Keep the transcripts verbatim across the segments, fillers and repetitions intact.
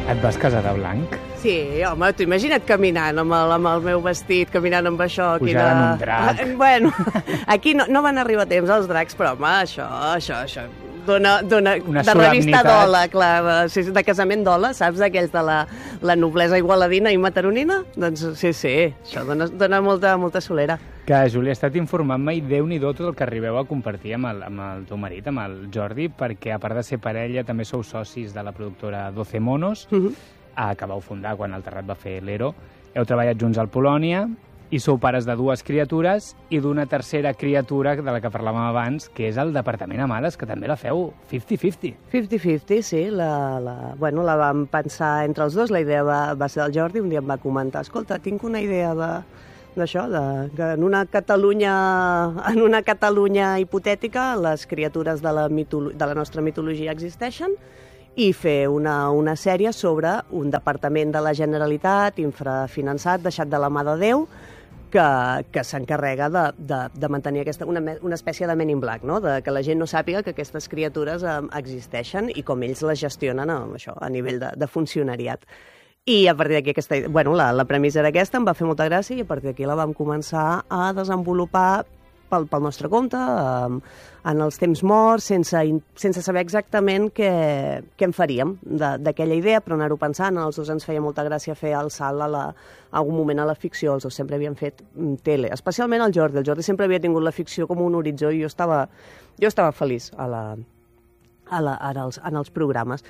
Et vas casar de blanc? Sí, home, t'ho imagina't caminant amb el, amb el meu vestit, caminant amb això... Aquí Pujant de... en un drac. Bueno, aquí no, no van arribar a temps els dracs, però, home, això, això, això... Dona, dona, Una de revista solemnitat. d'Ola, clar, de, de casament d'Ola, saps, d'aquells de la, la noblesa igualadina i mataronina? Doncs sí, sí, això dona, dona molta, molta solera. Que, Júlia, he estat informant-me i Déu-n'hi-do tot el que arribeu a compartir amb el, amb el teu marit, amb el Jordi, perquè a part de ser parella també sou socis de la productora doce Monos, uh -huh. que vau fundar quan el Terrat va fer l'Ero. Heu treballat junts al Polònia i sou pares de dues criatures i d'una tercera criatura de la que parlàvem abans, que és el Departament Amades, que també la feu cinquanta cinquanta. cinquanta cinquanta, sí. La, la, bueno, la vam pensar entre els dos. La idea va, va ser del Jordi. Un dia em va comentar, escolta, tinc una idea de d'això, de, que en una Catalunya en una Catalunya hipotètica les criatures de la, mitolo de la nostra mitologia existeixen, i fer una, una sèrie sobre un departament de la Generalitat infrafinançat, deixat de la mà de Déu, que, que s'encarrega de, de, de mantenir aquesta, una, una espècie de Men in Black, no? De que la gent no sàpiga que aquestes criatures eh, existeixen i com ells les gestionen a, això, a nivell de, de funcionariat. I a partir d'aquí, aquesta, bueno, la, la premissa era aquesta, em va fer molta gràcia i a partir d'aquí la vam començar a desenvolupar pel, pel nostre compte, eh, en els temps morts, sense, sense saber exactament què, què en faríem d'aquella idea, però anar-ho pensant. Els dos ens feia molta gràcia fer el salt a, la, a algun moment a la ficció. Els dos sempre havien fet tele, especialment el Jordi. El Jordi sempre havia tingut la ficció com un horitzó i jo estava, jo estava feliç a la, a la, en, els, en els programes.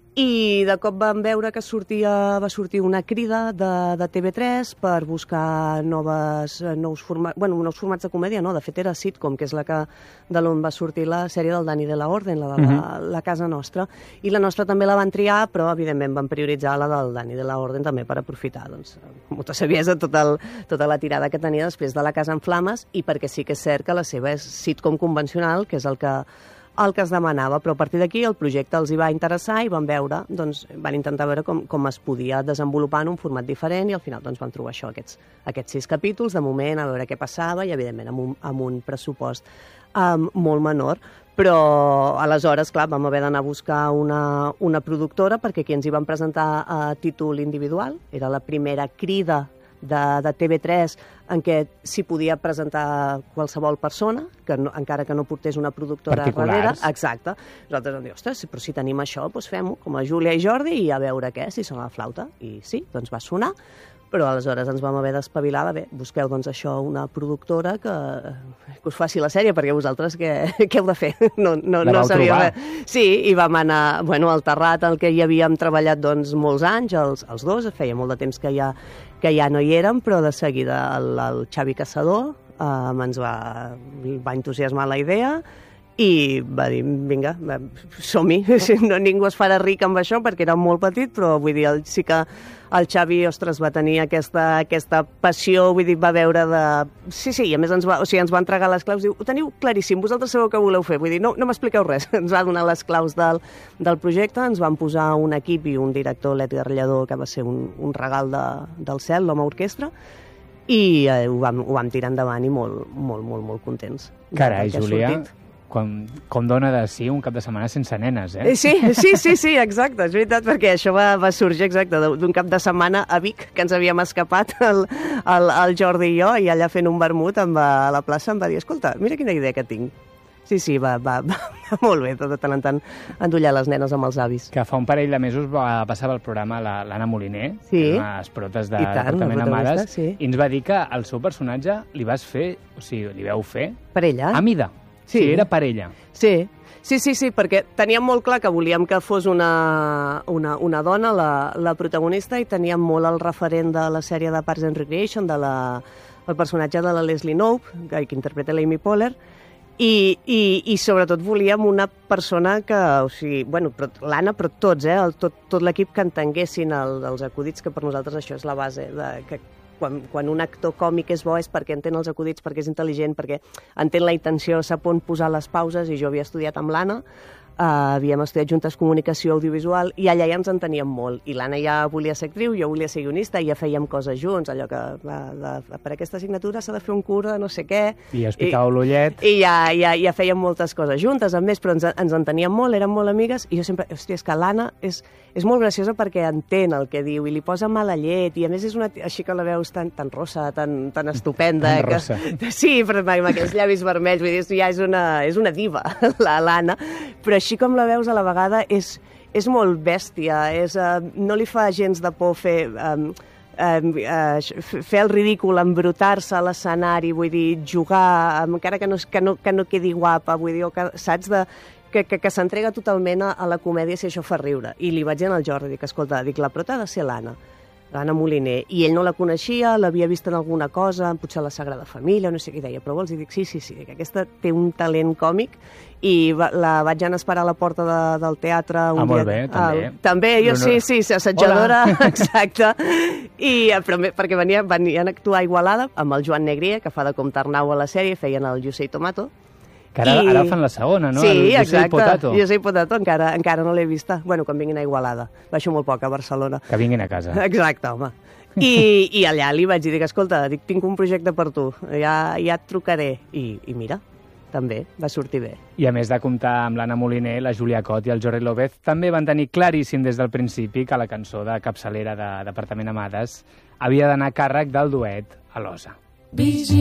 I de cop vam veure que sortia, va sortir una crida de, de T V tres per buscar noves, nous, forma, bueno, nous formats de comèdia, no? De fet era sitcom, que és la que de l'on va sortir la sèrie del Dani de la Orden, la de la, uh-huh. la Casa Nostra. I la nostra també la van triar, però evidentment van prioritzar la del Dani de la Orden també per aprofitar, doncs, amb molta saviesa tot el, tota la tirada que tenia després de La Casa en Flames, i perquè sí que és cert que la seva és sitcom convencional, que és el que el que es demanava, però a partir d'aquí el projecte els hi va interessar i van veure, doncs, van intentar veure com, com es podia desenvolupar en un format diferent i al final doncs, van trobar això, aquests, aquests sis capítols, de moment, a veure què passava i, evidentment, amb un, amb un pressupost um, molt menor. Però, aleshores, clar, vam haver d'anar a buscar una, una productora perquè aquí ens hi van presentar a títol individual. Era la primera crida de, de T V tres en què s'hi podia presentar qualsevol persona, que no, encara que no portés una productora darrere. Exacte. Nosaltres vam dir, ostres, però si tenim això, doncs fem-ho, com a Júlia i Jordi, i a veure què, si sona la flauta. I sí, doncs va sonar. Però aleshores ens vam haver d'espavilar de, bé, busqueu doncs això una productora que, que us faci la sèrie, perquè vosaltres què, què heu de fer? No, no, no sabíeu res. Sí, i vam anar, bueno, al Terrat, el que hi havíem treballat doncs molts anys, els, els dos, feia molt de temps que ja, que ja no hi érem, però de seguida el, el Xavi Caçador eh, ens va, va entusiasmar la idea i va dir, vinga, som-hi. No, ningú es farà ric amb això perquè era molt petit, però vull dir, el, sí que el Xavi, ostres, va tenir aquesta, aquesta passió, vull dir, va veure de... Sí, sí, i a més ens va, o sigui, ens va entregar les claus, diu, ho teniu claríssim, vosaltres sabeu què voleu fer, vull dir, no, no m'expliqueu res. Ens va donar les claus del, del projecte, ens van posar un equip i un director, l'Edgar Lledó, que va ser un, un regal de, del cel, l'home orquestra, i eh, ho, vam, ho vam tirar endavant i molt, molt, molt, molt contents. Carai, Júlia, com, com dona de si un cap de setmana sense nenes, eh? Sí, sí, sí, sí, exacte, és veritat, perquè això va, va sorgir exacte d'un cap de setmana a Vic, que ens havíem escapat el, el, el Jordi i jo, i allà fent un vermut amb, a la plaça em va dir, escolta, mira quina idea que tinc. Sí, sí, va, va, va, va molt bé, de tant en tant endollar les nenes amb els avis. Que fa un parell de mesos va passar pel programa l'Anna Moliner, sí. una esprotes de Departament Amades, sí. I ens va dir que el seu personatge li vas fer, o sigui, li veu fer... Per ella? A mida. Sí, sí, era per ella. Sí, sí, sí, sí, perquè teníem molt clar que volíem que fos una, una, una dona la, la protagonista i teníem molt el referent de la sèrie de Parks and Recreation, de la, el personatge de la Leslie Knope, que, que interpreta l'Amy Poehler, i, i, i sobretot volíem una persona que, o sigui, bueno, l'Anna, però tots, eh, el, tot, tot l'equip que entenguessin el, els acudits, que per nosaltres això és la base de... Que, Quan, quan un actor còmic és bo és perquè entén els acudits, perquè és intel·ligent, perquè entén la intenció, sap on posar les pauses, i jo havia estudiat amb l'Anna, Uh, havíem estudiat juntes comunicació audiovisual i allà ja ens enteníem molt. I l'Anna ja volia ser actriu, jo volia ser guionista i ja fèiem coses junts, allò que va, de, per aquesta assignatura s'ha de fer un curs de no sé què. I us picàveu l'ullet. I ja, ja, ja fèiem moltes coses juntes, a més, però ens, ens enteníem molt, érem molt amigues, i jo sempre, hòstia, és que l'Anna és, és molt graciosa perquè entén el que diu i li posa mala llet, i a més és una, així que la veus tan, tan rossa, tan, tan estupenda. Tan rossa. Que, sí, però amb aquells llavis vermells, vull dir, ja és una, és una diva, l'Anna, però així com la veus a la vegada és, és molt bèstia, és, uh, no li fa gens de por fer, um, um, uh, fer el ridícul, embrutar-se a l'escenari, vull dir, jugar, um, encara que no, que, no, que no quedi guapa, vull dir, que, saps, de, que, que, que s'entrega totalment a, a la comèdia si això fa riure. I li vaig dir al Jordi, dic, escolta, dic, la prota ha de ser l'Anna, l'Anna Moliner, i ell no la coneixia, l'havia vist en alguna cosa, potser la Sagrada Família, no sé què, deia, però vols? I dic, sí, sí, sí, que aquesta té un talent còmic, i va, la vaig anar a esperar a la porta de, del teatre. Un ah, dia, molt bé, també. Uh, també, jo no, no. sí, sí, assetjadora, exacte, i, però, perquè venia, venien a actuar a Igualada amb el Joan Negrier, que fa de Comte Arnau a la sèrie, feien el Yo soy Tomato. Que ara, I... ara fan la segona, no? Sí, el exacte. Potato. Jo soy Potato, encara, encara no l'he vista. Bueno, quan vinguin a Igualada. Baixo molt poc a Barcelona. Que vinguin a casa. Exacte, home. I, i allà li vaig dir, dic, escolta, dic, tinc un projecte per tu, ja, ja et trucaré. I, I mira, també va sortir bé. I a més de comptar amb l'Anna Moliner, la Júlia Cot i el Jordi López, també van tenir claríssim des del principi que la cançó de capçalera de Departament Amades havia d'anar a càrrec del duet a l'Osa.